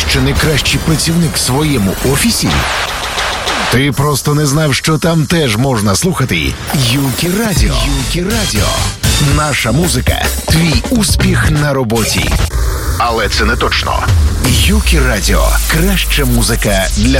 що найкращий працівник в своєму офісі? Ти просто не знав, що там теж можна слухати Юкі Радіо. Юкі Радіо. Наша музика – твій успіх на роботі. Але це не точно. Юкі Радіо – краща музика для